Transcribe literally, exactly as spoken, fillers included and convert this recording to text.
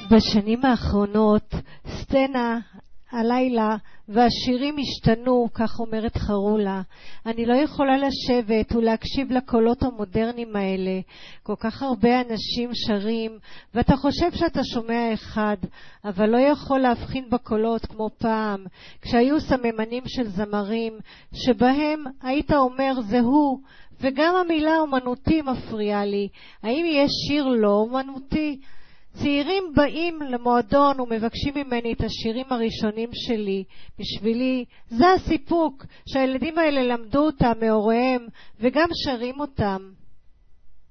בשנים האחרונות סצנה הלילה והשירים השתנו, כך אומרת חרולה. אני לא יכולה לשבת ולהקשיב לקולות המודרניים האלה. כל כך הרבה אנשים שרים, ואתה חושב שאתה שומע אחד, אבל לא יכול להבחין בקולות כמו פעם, כשהיו סממנים של זמרים, שבהם היית אומר זה הוא, וגם המילה אומנותי מפריעה לי. האם יש שיר לא אומנותי? צעירים באים למועדון ומבקשים ממני את השירים הראשונים שלי. בשבילי זה הסיפוק שהילדים האלה למדו אותם מהוריהם וגם שרים אותם.